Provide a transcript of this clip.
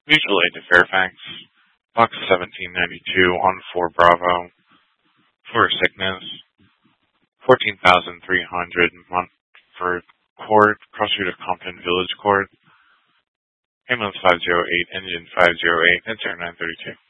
Mutual aid to Fairfax. Box 1792 on 4 Bravo. For sickness. 14,300 Montford Court, cross-street of Compton Village Court. Ambulance 508, engine 508, enter 932.